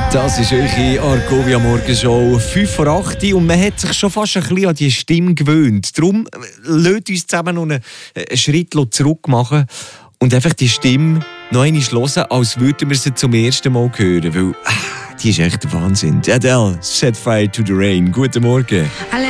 Das ist eure Argovia Morgenshow 5 vor 8 und man hat sich schon fast ein bisschen an die Stimme gewöhnt. Darum lasst uns zusammen noch einen Schritt zurück machen und einfach die Stimme noch einmal hören, als würden wir sie zum ersten Mal hören. Weil die ist echt der Wahnsinn. Adele, Set Fire to the Rain. Guten Morgen.